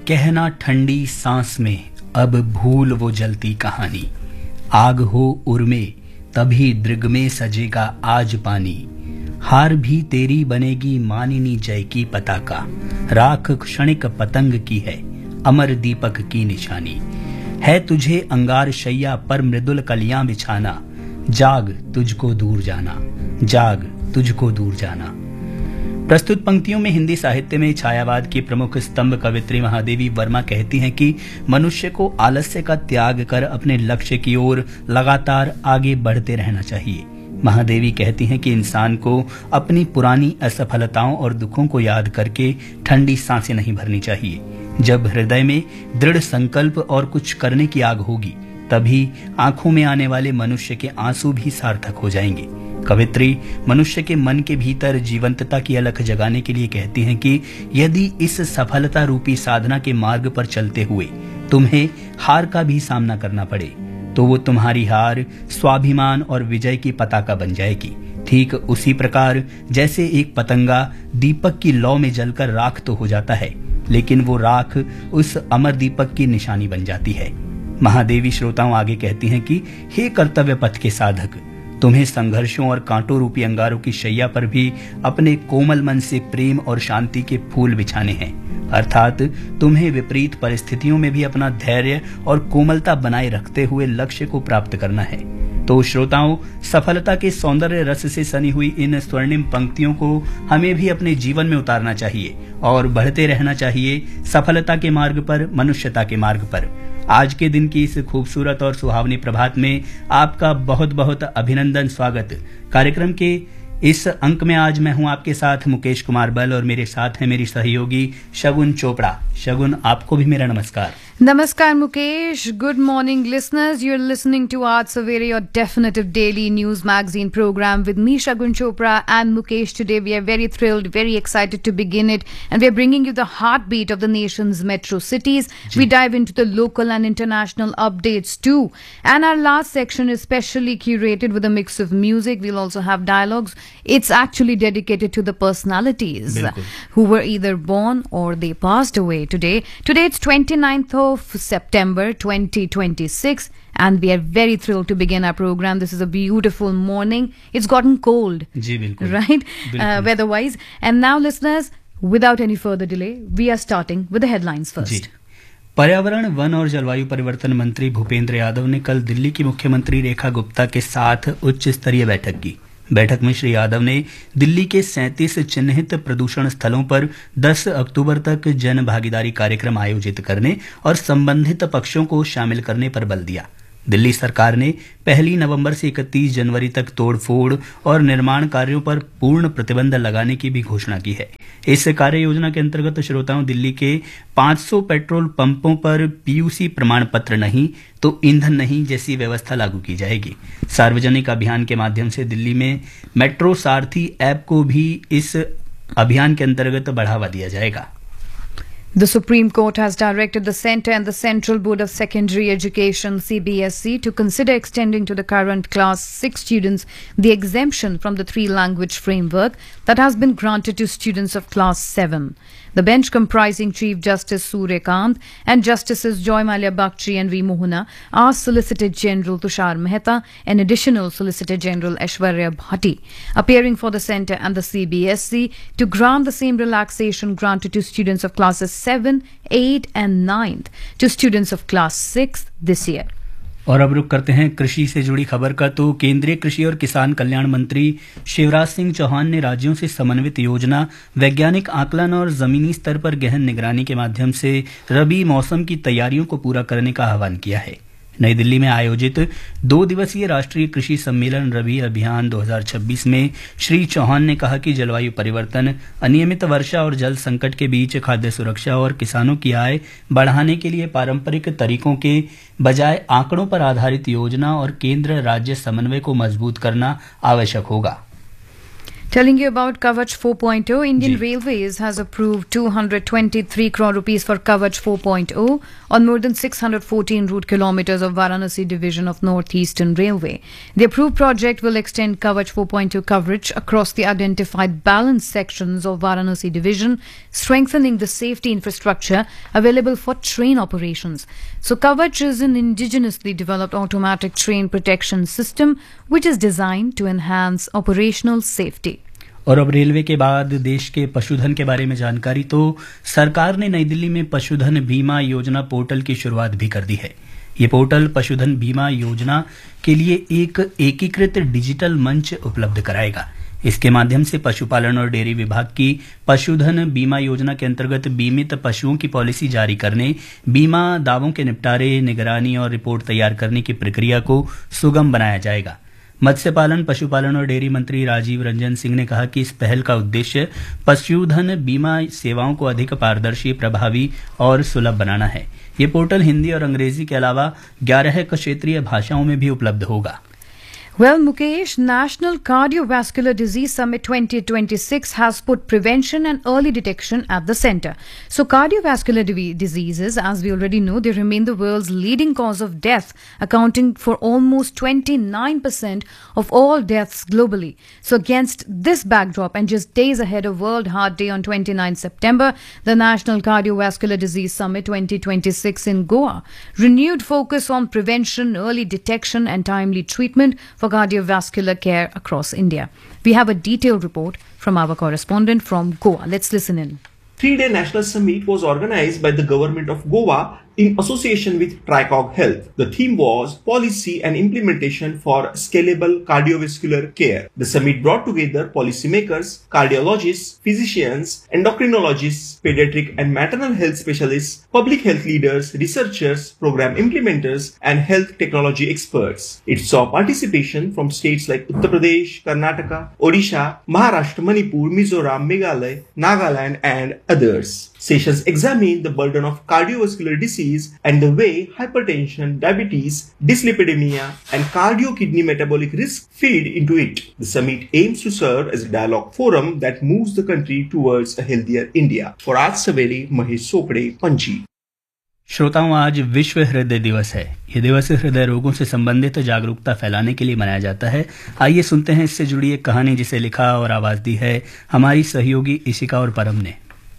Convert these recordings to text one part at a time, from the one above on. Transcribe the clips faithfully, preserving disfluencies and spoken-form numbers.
कहना ठंडी सांस में, अब भूल वो जलती कहानी। आग हो उर में, तभी दृग में सजेगा आज पानी। हार भी तेरी बनेगी मानिनी जय की पताका। राख क्षणिक पतंग की है, अमर दीपक की निशानी। है तुझे अंगार शैया पर मृदुल कलियां बिछाना। जाग तुझको दूर जाना, जाग तुझको दूर जाना। प्रस्तुत पंक्तियों में हिंदी साहित्य में छायावाद की प्रमुख स्तंभ कवित्री महादेवी वर्मा कहती हैं कि मनुष्य को आलस्य का त्याग कर अपने लक्ष्य की ओर लगातार आगे बढ़ते रहना चाहिए। महादेवी कहती हैं कि इंसान को अपनी पुरानी असफलताओं और दुखों को याद करके ठंडी सांसें नहीं भरनी चाहिए। जब हृदय में दृढ़ संकल्प और कुछ करने की आग होगी, तभी आंखों में आने वाले मनुष्य के आंसू भी सार्थक हो जाएंगे। कवित्री मनुष्य के मन के भीतर जीवंतता की अलख जगाने के लिए कहती हैं कि यदि इस सफलता रूपी साधना के मार्ग पर चलते हुए तुम्हें हार का भी सामना करना पड़े, तो वो तुम्हारी हार स्वाभिमान और विजय की पताका बन जाएगी। ठीक उसी प्रकार जैसे एक पतंगा दीपक की लौ में जलकर राख तो हो जाता है, लेकिन वो राख उस अमर दीपक की निशानी बन जाती है। महादेवी श्रोताओं आगे कहती हैं कि हे कर्तव्य पथ के साधक, तुम्हें संघर्षों और कांटों रूपी अंगारों की शैया पर भी अपने कोमल मन से प्रेम और शांति के फूल बिछाने हैं। अर्थात तुम्हें विपरीत परिस्थितियों में भी अपना धैर्य और कोमलता बनाए रखते हुए लक्ष्य को प्राप्त करना है। तो श्रोताओं, सफलता के सौंदर्य रस से सनी हुई इन स्वर्णिम पंक्तियों को हमें भी अपने जीवन में उतारना चाहिए और बढ़ते रहना चाहिए सफलता के मार्ग पर, मनुष्यता के मार्ग पर। आज के दिन की इस खूबसूरत और सुहावनी प्रभात में आपका बहुत बहुत अभिनंदन, स्वागत। कार्यक्रम के इस अंक में आज मैं हूं आपके साथ मुकेश कुमार बल और मेरे साथ है मेरी सहयोगी शगुन चोपड़ा। शगुन, आपको भी मेरा नमस्कार। Namaskar Mukesh. Good morning listeners. You're listening to Aaj Savere, your definitive daily news magazine program with me Shagun Chopra and Mukesh. Today we are very thrilled, very excited to begin it, and we are bringing you the heartbeat of the nation's metro cities. Ji. We dive into the local and international updates too. And our last section is specially curated with a mix of music. We'll also have dialogues. It's actually dedicated to the personalities Bilkul. who were either born or they passed away today. Today it's twenty-ninth of September twenty twenty-six, and we are very thrilled to begin our program. This is a beautiful morning. It's gotten cold, जी बिल्कुल, right? Uh, weather-wise. And now, listeners, without any further delay, we are starting with the headlines first. जी। पर्यावरण, one और जलवायु परिवर्तन मंत्री भूपेंद्र यादव ने कल दिल्ली की मुख्यमंत्री रेखा गुप्ता के साथ उच्च स्तरीय बैठक की। बैठक में श्री यादव ने दिल्ली के सैंतीस चिन्हित प्रदूषण स्थलों पर दस अक्टूबर तक जन भागीदारी कार्यक्रम आयोजित करने और संबंधित पक्षों को शामिल करने पर बल दिया। दिल्ली सरकार ने पहली नवंबर से इकतीस जनवरी तक तोड़फोड़ और निर्माण कार्यों पर पूर्ण प्रतिबंध लगाने की भी घोषणा की है। इस कार्य योजना के अंतर्गत श्रोताओं, दिल्ली के पाँच सौ पेट्रोल पंपों पर पीयूसी प्रमाण पत्र नहीं तो ईंधन नहीं जैसी व्यवस्था लागू की जाएगी। सार्वजनिक अभियान के माध्यम से दिल्ली में मेट्रो सारथी ऐप को भी इस अभियान के अंतर्गत बढ़ावा दिया जाएगा। The Supreme Court has directed the Centre and the Central Board of Secondary Education C B S E to consider extending to the current Class six students the exemption from the three-language framework that has been granted to students of Class seven. The bench, comprising Chief Justice Surya Kant and Justices Joy Malia Bagchi and V. Mohana, asked Solicitor General Tushar Mehta and Additional Solicitor General Aishwarya Bhatti, appearing for the Centre and the C B S E, to grant the same relaxation granted to students of classes seven, eight and ninth to students of class six this year. और अब रुक करते हैं कृषि से जुड़ी खबर का। तो केंद्रीय कृषि और किसान कल्याण मंत्री शिवराज सिंह चौहान ने राज्यों से समन्वित योजना, वैज्ञानिक आकलन और जमीनी स्तर पर गहन निगरानी के माध्यम से रबी मौसम की तैयारियों को पूरा करने का आह्वान किया है। नई दिल्ली में आयोजित दो दिवसीय राष्ट्रीय कृषि सम्मेलन रबी अभियान दो हज़ार छब्बीस में श्री चौहान ने कहा कि जलवायु परिवर्तन, अनियमित वर्षा और जल संकट के बीच खाद्य सुरक्षा और किसानों की आय बढ़ाने के लिए पारंपरिक तरीकों के बजाय आंकड़ों पर आधारित योजना और केंद्र राज्य समन्वय को मजबूत करना आवश्यक होगा। Telling you about Kavach four point oh, Indian ji. Railways has approved two hundred twenty-three crore rupees for Kavach four point oh on more than six hundred fourteen route kilometers of Varanasi division of Northeastern Railway. The approved project will extend Kavach four point oh coverage across the identified balanced sections of Varanasi division, strengthening the safety infrastructure available for train operations. So Kavach is an indigenously developed automatic train protection system which is designed to enhance operational safety. और अब railway के बाद देश के पशुधन के बारे में जानकारी। तो सरकार ने नई दिल्ली में पशुधन बीमा योजना पोर्टल की शुरुआत भी कर दी है। ये पोर्टल पशुधन बीमा योजना के लिए एक एकीकृत डिजिटल मंच उपलब्ध कराएगा। इसके माध्यम से पशुपालन और डेयरी विभाग की पशुधन बीमा योजना के अंतर्गत बीमित पशुओं की पॉलिसी जारी करने, बीमा दावों के निपटारे, निगरानी और रिपोर्ट तैयार करने की प्रक्रिया को सुगम बनाया जाएगा। मत्स्य पालन, पशुपालन और डेयरी मंत्री राजीव रंजन सिंह ने कहा कि इस पहल का उद्देश्य पशुधन बीमा सेवाओं को अधिक पारदर्शी, प्रभावी और सुलभ बनाना है। ये पोर्टल हिंदी और अंग्रेजी के अलावा ग्यारह क्षेत्रीय भाषाओं में भी उपलब्ध होगा। Well, Mukesh, National Cardiovascular Disease Summit twenty twenty-six has put prevention and early detection at the center. So cardiovascular div- diseases, as we already know, they remain the world's leading cause of death, accounting for almost twenty-nine percent of all deaths globally. So against this backdrop, and just days ahead of World Heart Day on twenty-ninth September, the National Cardiovascular Disease Summit twenty twenty-six in Goa, renewed focus on prevention, early detection and timely treatment for cardiovascular care across India. We have a detailed report from our correspondent from Goa. Let's listen in. Three-day national summit was organized by the government of Goa in association with Tricog Health. The theme was Policy and Implementation for Scalable Cardiovascular Care. The summit brought together policymakers, cardiologists, physicians, endocrinologists, pediatric and maternal health specialists, public health leaders, researchers, program implementers, and health technology experts. It saw participation from states like Uttar Pradesh, Karnataka, Odisha, Maharashtra, Manipur, Mizoram, Meghalaya, Nagaland, and others. Sessions examined the burden of cardiovascular disease and the way hypertension, diabetes, dyslipidemia, and cardio-kidney metabolic risk feed into it. The summit aims to serve as a dialogue forum that moves the country towards a healthier India. For Aaj Savere, Mahesh Sopade, Panji. श्रोताओं, आज विश्व हृदय दिवस है। ये दिवस हृदय रोगों से संबंधित जागरूकता फैलाने के लिए मनाया जाता है। आइए सुनते हैं इससे जुड़ी एक कहानी जिसे लिखा और आवाज दी है हमारी सहयोगी इशिका और परम ने।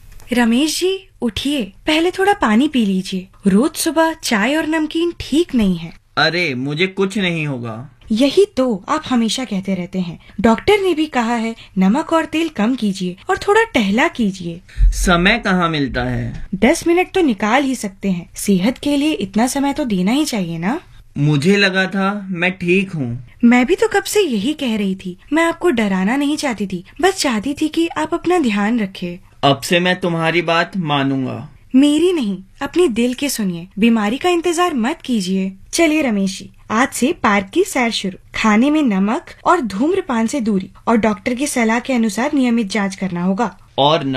रमेश जी, उठिए, पहले थोड़ा पानी पी लीजिए। रोज सुबह चाय और नमकीन ठीक नहीं है। अरे, मुझे कुछ नहीं होगा। यही तो आप हमेशा कहते रहते हैं। डॉक्टर ने भी कहा है नमक और तेल कम कीजिए और थोड़ा टहला कीजिए। समय कहाँ मिलता है? दस मिनट तो निकाल ही सकते हैं। सेहत के लिए इतना समय तो देना ही चाहिए ना। मुझे लगा था मैं ठीक हूँ। मैं भी तो कब से यही कह रही थी। मैं आपको डराना नहीं चाहती थी, बस चाहती थी कि आप अपना ध्यान रखें। अब से मैं तुम्हारी बात मानूंगा। मेरी नहीं, अपने दिल के सुनिए। बीमारी का इंतजार मत कीजिए। चलिए रमेश जी, आज से पार्क की सैर शुरू। खाने में नमक और धूम्रपान से दूरी और डॉक्टर की सलाह के अनुसार नियमित जांच करना होगा। और